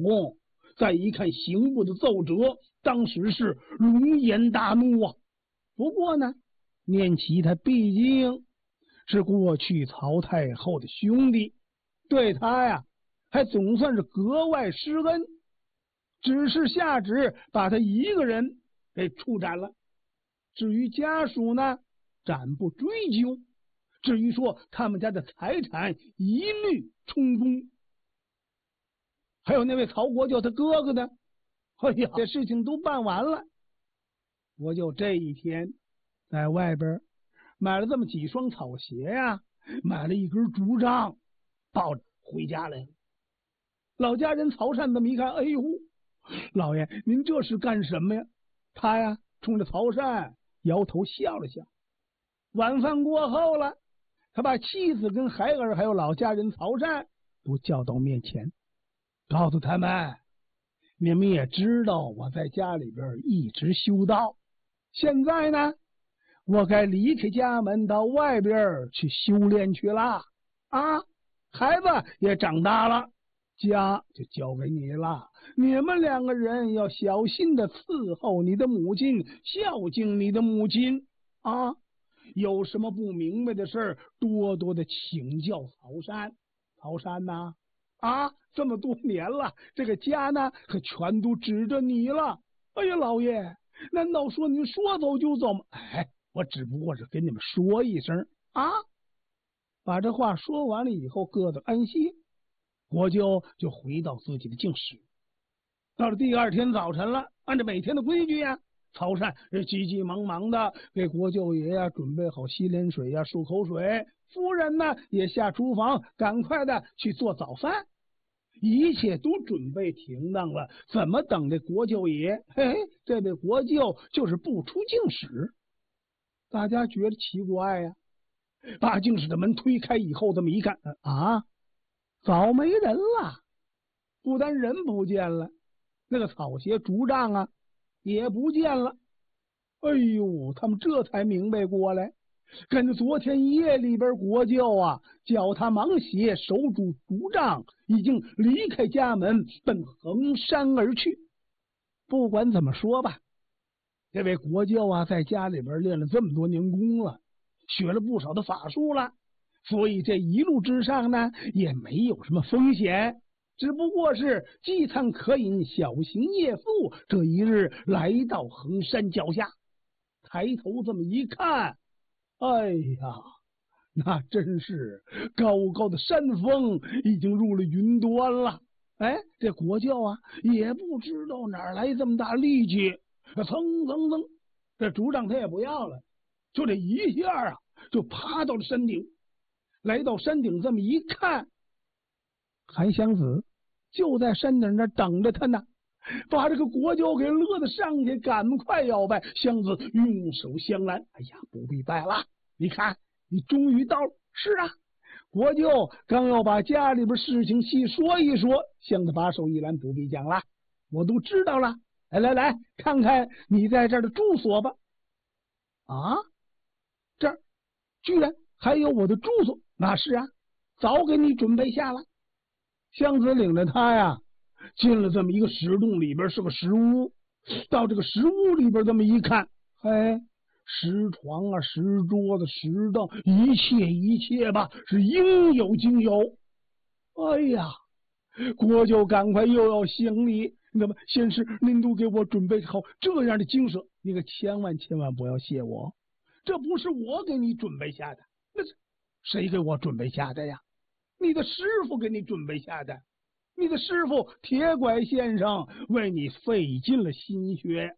公，再一看刑部的奏折，当时是龙颜大怒啊。不过呢，念其他毕竟是过去曹太后的兄弟，对他呀还总算是格外施恩，只是下旨把他一个人给处斩了。至于家属呢，暂不追究。至于说他们家的财产，一律充公。还有那位曹国舅他哥哥呢，哎呀，这事情都办完了。我就这一天在外边买了这么几双草鞋呀，买了一根竹杖，抱着回家来了。老家人曹善这么一看，哎呦，老爷您这是干什么呀？他呀冲着曹善摇头笑了笑。晚饭过后了，他把妻子跟孩儿还有老家人曹善都叫到面前，告诉他们，你们也知道我在家里边一直修道，现在呢我该离开家门到外边去修炼去了啊！孩子也长大了，家就交给你了，你们两个人要小心的伺候你的母亲，孝敬你的母亲啊！有什么不明白的事儿，多多的请教曹善。曹善呐，这么多年了，这个家呢可全都指着你了。哎呀，老爷，难道说您说走就走吗？哎，我只不过是跟你们说一声啊。把这话说完了以后，各自安歇，国舅就回到自己的净室。到了第二天早晨了，按照每天的规矩呀，曹善急急忙忙的给国舅爷呀准备好洗脸水呀、漱口水，夫人呢也下厨房赶快的去做早饭，一切都准备停当了。怎么等这国舅爷？嘿，这位国舅就是不出净室。大家觉得奇怪呀，把净室的门推开以后，这么一看早没人了。不但人不见了，那个草鞋竹杖啊也不见了。哎呦，他们这才明白过来，跟着昨天夜里边国舅脚踏芒鞋，手拄竹杖，已经离开家门奔衡山而去。不管怎么说吧，这位国舅在家里边练了这么多年功了，学了不少的法术了，所以这一路之上呢也没有什么风险，只不过是饥餐渴饮，小行夜宿。这一日来到衡山脚下，抬头这么一看，哎呀，那真是高高的山峰已经入了云端了。哎，这国舅也不知道哪来这么大力气，蹭蹭蹭，这竹杖他也不要了，就这一下就爬到了山顶。来到山顶这么一看，韩湘子就在山顶那等着他呢，把这个国舅给乐得上去，赶快要拜。湘子用手相拦，哎呀，不必拜了，你看你终于到了。是啊，国舅刚要把家里边事情细说一说，湘子把手一拦，不必讲了，我都知道了。来，看看你在这儿的住所吧。这儿居然还有我的住所？那是啊，早给你准备下了。湘子领着他进了这么一个石洞里边，是个石屋。到这个石屋里边这么一看，石床石桌子、石凳，一切吧是应有尽有。哎呀，国舅赶快又要行礼。那么先是您都给我准备好这样的精舍，你可千万不要谢我，这不是我给你准备下的，那是谁给我准备下的呀？你的师傅给你准备下的，你的师傅铁拐先生为你费尽了心血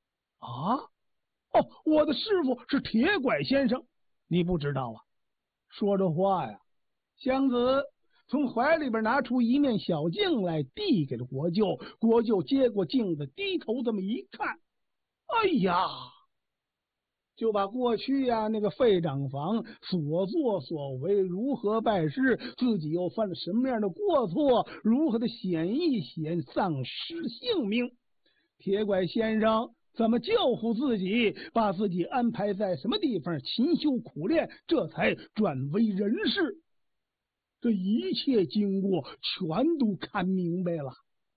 我的师傅是铁拐先生，你不知道啊？说着话湘子从怀里边拿出一面小镜来，递给了国舅。国舅接过镜子，低头这么一看，哎呀，就把过去那个废长房所作所为，如何拜师，自己又犯了什么样的过错，如何的险一险丧失性命，铁拐先生怎么教父自己，把自己安排在什么地方勤修苦练，这才转为人士。这一切经过全都看明白了。